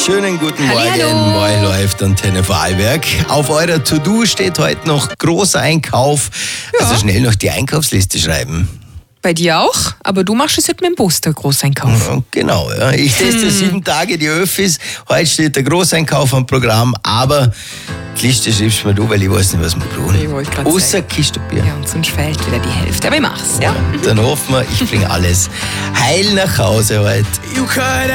Schönen guten Morgen, Hallihallo. Morgen läuft Antenne Vorarlberg. Auf eurer To-Do steht heute noch Großeinkauf. Ja. Also schnell noch die Einkaufsliste schreiben. Bei dir auch, aber du machst es halt mit dem Poster Großeinkauf. Ja, genau, ja. Ich teste 7 Tage die Öffis. Heute steht der Großeinkauf am Programm, aber die Liste schreibst du mir du, weil ich weiß nicht, was wir brauchen. Ich wollte gerade Außer sagen. Kiste Bier. Ja, und sonst fehlt wieder die Hälfte, aber ich mach's, ja. Dann hoffen wir, ich bringe alles heil nach Hause heute.